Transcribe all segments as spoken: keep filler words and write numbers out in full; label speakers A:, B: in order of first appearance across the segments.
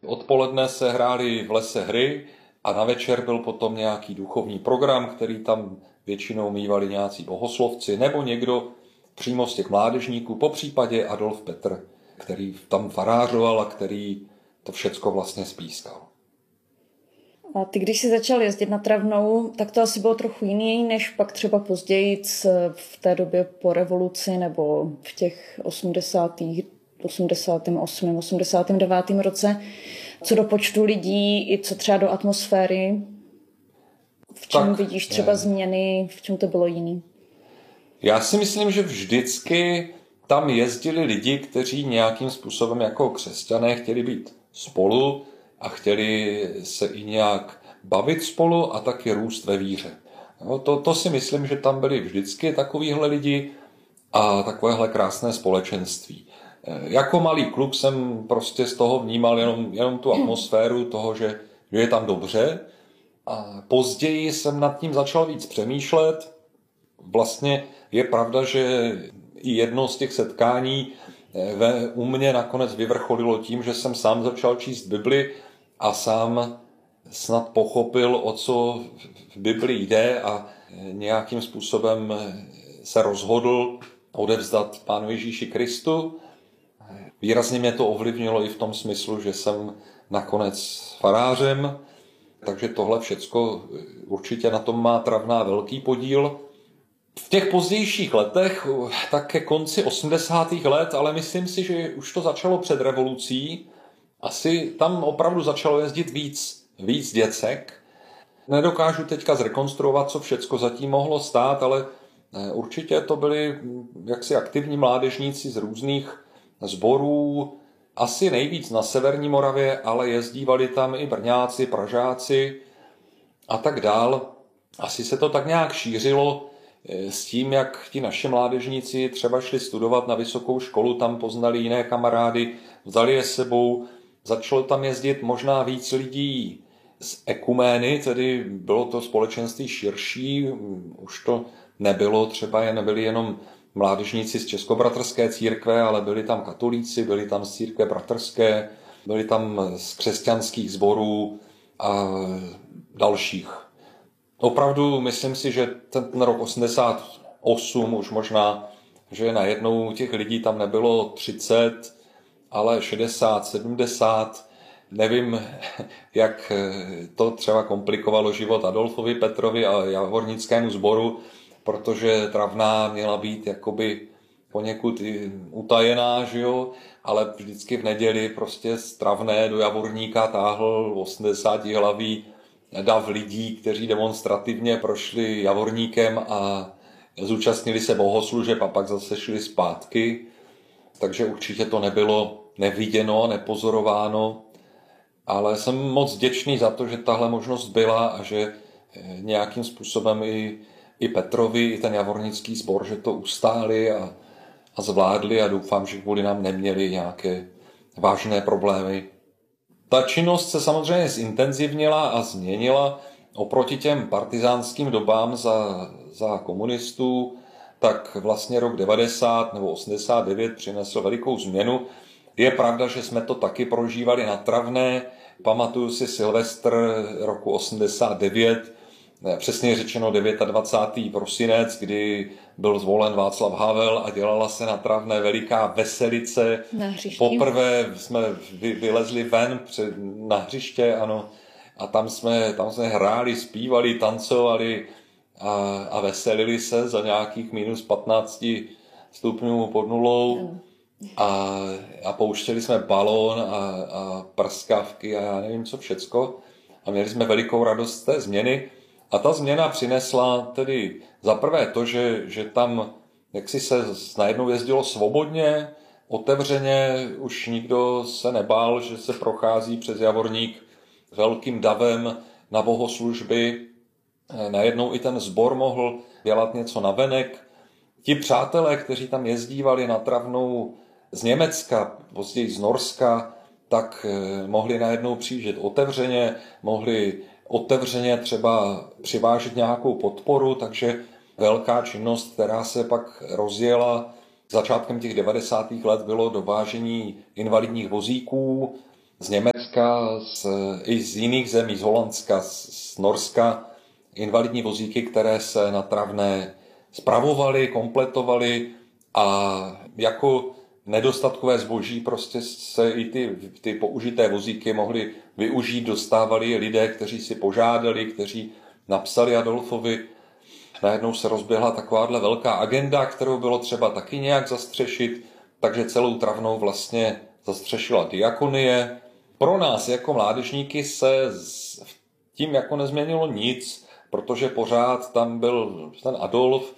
A: Odpoledne se hrály v lese hry a na večer byl potom nějaký duchovní program, který tam většinou mívali nějací bohoslovci nebo někdo přímo z těch mládežníků, po případě Adolf Petr, který tam farářoval a který to všecko vlastně spískal.
B: A ty, když jsi začal jezdit na Travnou, tak to asi bylo trochu jiný, než pak třeba později v té době po revoluci nebo v těch osmdesátých, osmdesátém osmém, osmdesátém devátém roce. Co do počtu lidí i co třeba do atmosféry, v čem tak vidíš třeba ne. změny, v čem to bylo jiný?
A: Já si myslím, že vždycky tam jezdili lidi, kteří nějakým způsobem jako křesťané chtěli být spolu a chtěli se i nějak bavit spolu a taky růst ve víře. No, to, to si myslím, že tam byli vždycky takovýhle lidi a takovéhle krásné společenství. Jako malý kluk jsem prostě z toho vnímal jenom, jenom tu atmosféru toho, že, že je tam dobře. A později jsem nad tím začal víc přemýšlet. Vlastně je pravda, že i jedno z těch setkání ve, u mě nakonec vyvrcholilo tím, že jsem sám začal číst Bibli a sám snad pochopil, o co v Bibli jde a nějakým způsobem se rozhodl odevzdat Pánu Ježíši Kristu. Výrazně mě to ovlivnilo i v tom smyslu, že jsem nakonec farářem, takže tohle všecko určitě na tom má Travná velký podíl. V těch pozdějších letech, tak ke konci osmdesátých let, ale myslím si, že už to začalo před revolucí, asi tam opravdu začalo jezdit víc, víc děcek. Nedokážu teďka zrekonstruovat, co všecko zatím mohlo stát, ale určitě to byli jaksi aktivní mládežníci z různých sborů, asi nejvíc na severní Moravě, ale jezdívali tam i Brňáci, Pražáci a tak dál. Asi se to tak nějak šířilo s tím, jak ti naši mládežníci třeba šli studovat na vysokou školu, tam poznali jiné kamarády, vzali je s sebou, začalo tam jezdit možná víc lidí z ekumény, tedy bylo to společenství širší, už to nebylo třeba, jen nebyli jenom mládežníci z Českobratrské církve, ale byli tam katolíci, byli tam z církve bratrské, byli tam z křesťanských sborů a dalších. Opravdu myslím si, že ten, ten rok osmdesát osm už možná, že najednou těch lidí tam nebylo třicet, ale šedesát, sedmdesát. Nevím, jak to třeba komplikovalo život Adolfovi Petrovi a Javornickému sboru, protože Travná měla být jakoby poněkud utajená, že jo? Ale vždycky v neděli prostě z Travné do Javorníka táhl osmdesátihlavý dav lidí, kteří demonstrativně prošli Javorníkem a zúčastnili se bohoslužeb a pak zase šli zpátky. Takže určitě to nebylo neviděno, nepozorováno, ale jsem moc vděčný za to, že tahle možnost byla a že nějakým způsobem i, i Petrovi, i ten javornický sbor, že to ustáli a, a zvládli a doufám, že kvůli nám neměli nějaké vážné problémy. Ta činnost se samozřejmě zintenzivnila a změnila oproti těm partizánským dobám za, za komunistů, tak vlastně rok devadesát nebo osmdesát devět přinesl velikou změnu. Je pravda, že jsme to taky prožívali na Travné. Pamatuju si Silvestr roku osmdesát devět, přesně řečeno dvacátého devátého prosinec, kdy byl zvolen Václav Havel a dělala se na Travné veliká veselice. Poprvé jsme vylezli ven před, na hřiště, ano, a tam jsme, tam jsme hráli, zpívali, tancovali a, a veselili se za nějakých minus patnáct stupňů pod nulou. A, a pouštěli jsme balón a, a prskavky a já nevím co všecko. A měli jsme velikou radost z té změny. A ta změna přinesla tedy za prvé to, že, že tam jaksi se najednou jezdilo svobodně, otevřeně, už nikdo se nebál, že se prochází přes Javorník velkým davem na bohoslužby. Najednou i ten sbor mohl dělat něco navenek. Ti přátelé, kteří tam jezdívali na Travnou z Německa, později z Norska, tak mohli najednou přijíždět otevřeně, mohli otevřeně třeba přivážet nějakou podporu, takže velká činnost, která se pak rozjela začátkem těch devadesátých let, bylo dovážení invalidních vozíků z Německa, z, i z jiných zemí, z Holandska, z, z Norska, invalidní vozíky, které se na Travné spravovaly, kompletovaly a jako nedostatkové zboží prostě se i ty, ty použité vozíky mohly využít, dostávali je lidé, kteří si požádali, kteří napsali Adolfovi. Najednou se rozběhla takováhle velká agenda, kterou bylo třeba taky nějak zastřešit, takže celou Travnou vlastně zastřešila diakonie. Pro nás jako mládežníky se tím jako nezměnilo nic, protože pořád tam byl ten Adolf,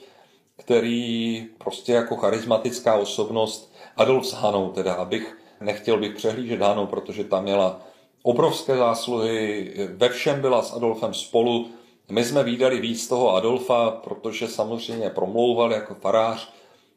A: který prostě jako charismatická osobnost, Adolf s Hanou teda, abych nechtěl bych přehlížet Hanu, protože tam měla obrovské zásluhy, ve všem byla s Adolfem spolu. My jsme vídali víc toho Adolfa, protože samozřejmě promlouval jako farář,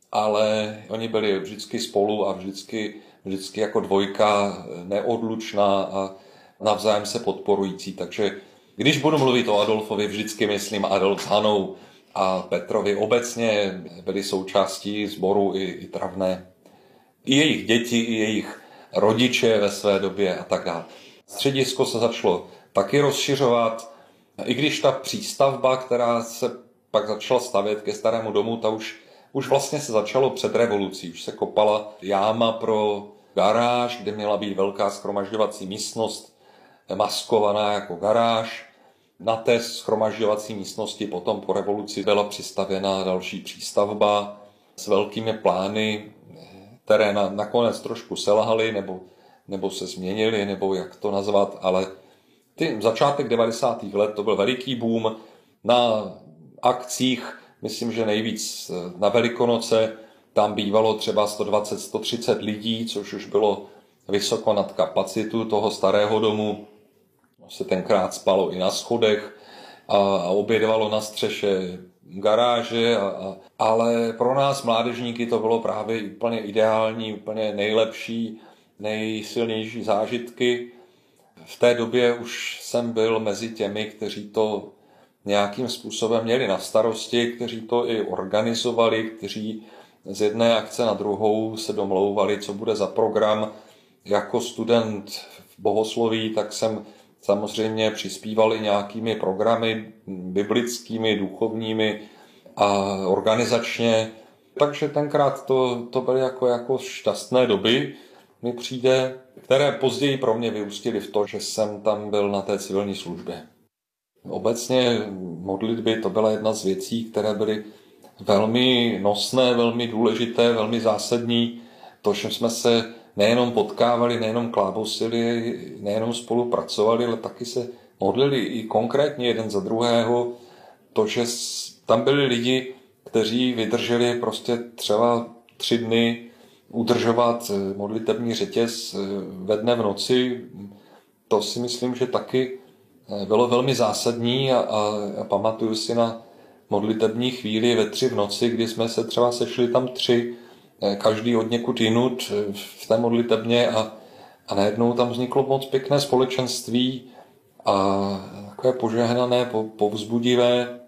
A: ale oni byli vždycky spolu a vždycky, vždycky jako dvojka neodlučná a navzájem se podporující. Takže když budu mluvit o Adolfovi, vždycky myslím Adolf s Hanou a Petrovi obecně byli součástí sboru i, i Travné. I jejich děti, i jejich rodiče ve své době a tak dále. Středisko se začalo taky rozšiřovat, i když ta přístavba, která se pak začala stavět ke Starému domu, ta už, už vlastně se začalo před revolucí. Už se kopala jáma pro garáž, kde měla být velká shromažďovací místnost, maskovaná jako garáž. Na té shromažďovací místnosti potom po revoluci byla přistavěna další přístavba s velkými plány, které na, nakonec trošku selhaly nebo, nebo se změnily, nebo jak to nazvat, ale ty, začátek devadesátých let to byl veliký boom. Na akcích, myslím, že nejvíc na Velikonoce, tam bývalo třeba sto dvacet až sto třicet lidí, což už bylo vysoko nad kapacitu toho starého domu. Se tenkrát spalo i na schodech a, a obědvalo na střeše garáže, a, a, ale pro nás mládežníky to bylo právě úplně ideální, úplně nejlepší, nejsilnější zážitky. V té době už jsem byl mezi těmi, kteří to nějakým způsobem měli na starosti, kteří to i organizovali, kteří z jedné akce na druhou se domlouvali, co bude za program. Jako student v bohosloví, tak jsem samozřejmě přispíval i nějakými programy biblickými, duchovními a organizačně. Takže tenkrát to, to byly jako, jako šťastné doby, mi přijde, které později pro mě vyústily v to, že jsem tam byl na té civilní službě. Obecně modlitby to byla jedna z věcí, které byly velmi nosné, velmi důležité, velmi zásadní. To, že jsme se nejenom potkávali, nejenom klábosili, nejenom spolupracovali, ale taky se modlili i konkrétně jeden za druhého. To, že tam byli lidi, kteří vydrželi prostě třeba tři dny udržovat modlitební řetěz ve dne v noci, to si myslím, že taky bylo velmi zásadní a, a, a pamatuju si na modlitební chvíli ve tři v noci, kdy jsme se třeba sešli tam tři, každý od někud jinut v té modlitebně a, a najednou tam vzniklo moc pěkné společenství a takové požehnané, povzbudivé.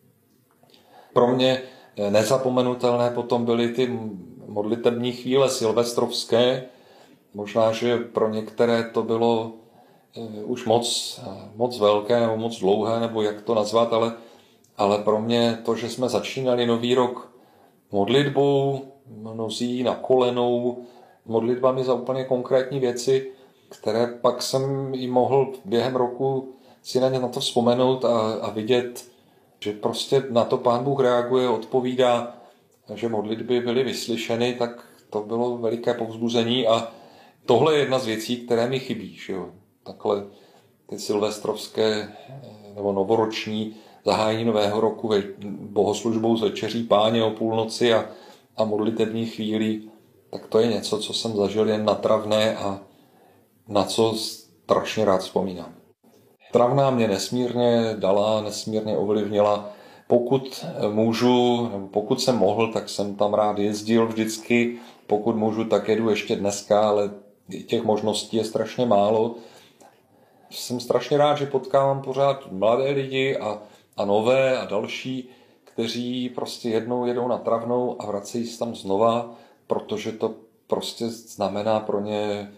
A: Pro mě nezapomenutelné potom byly ty modlitební chvíle silvestrovské. Možná, že pro některé to bylo už moc, moc velké nebo moc dlouhé, nebo jak to nazvat, ale, ale pro mě to, že jsme začínali nový rok modlitbou, mnozí na kolenou, modlitbami za úplně konkrétní věci, které pak jsem i mohl během roku si na ně na to vzpomenout a, a vidět, že prostě na to Pán Bůh reaguje, odpovídá, že modlitby byly vyslyšeny, tak to bylo veliké povzbuzení a tohle je jedna z věcí, které mi chybí. Že jo? Takhle ty silvestrovské nebo novoroční zahájení nového roku ve, bohoslužbou z večeří Páně o půlnoci a, a modlitební chvíli, tak to je něco, co jsem zažil jen na Travné a na co strašně rád vzpomínám. Travná mě nesmírně dala, nesmírně ovlivnila. Pokud můžu, nebo pokud jsem mohl, tak jsem tam rád jezdil vždycky. Pokud můžu, tak jedu ještě dneska, ale těch možností je strašně málo. Jsem strašně rád, že potkávám pořád mladé lidi a, a nové a další, kteří prostě jednou jedou na Travnou a vracejí se tam znova, protože to prostě znamená pro ně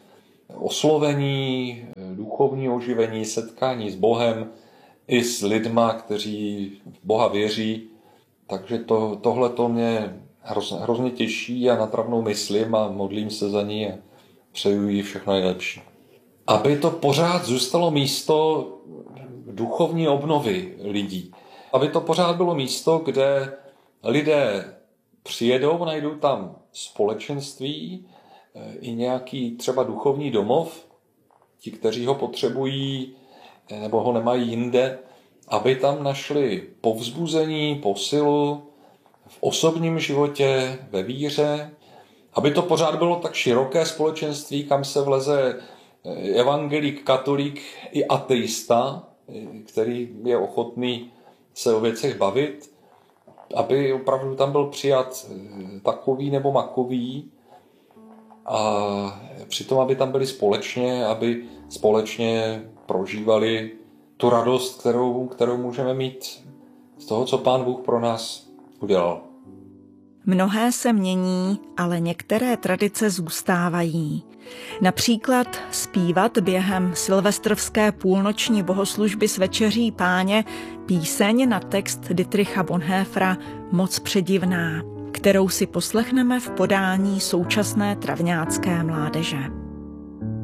A: oslovení, duchovní oživení, setkání s Bohem i s lidma, kteří v Boha věří. Takže to, tohle to mě hroz, hrozně těší a natravnou myslím a modlím se za ní a přeju jí všechno nejlepší. Aby to pořád zůstalo místo duchovní obnovy lidí. Aby to pořád bylo místo, kde lidé přijedou, najdou tam společenství, i nějaký třeba duchovní domov, ti, kteří ho potřebují nebo ho nemají jinde, aby tam našli povzbuzení, posilu v osobním životě, ve víře, aby to pořád bylo tak široké společenství, kam se vleze evangelík, katolík i ateista, který je ochotný se o věcech bavit, aby opravdu tam byl přijat takový nebo makový a přitom, aby tam byli společně, aby společně prožívali tu radost, kterou, kterou můžeme mít z toho, co Pán Bůh pro nás udělal.
C: Mnohé se mění, ale některé tradice zůstávají. Například zpívat během silvestrovské půlnoční bohoslužby s večeří Páně píseň na text Dietricha Bonhoeffera Moc předivná, kterou si poslechneme v podání současné travňácké mládeže.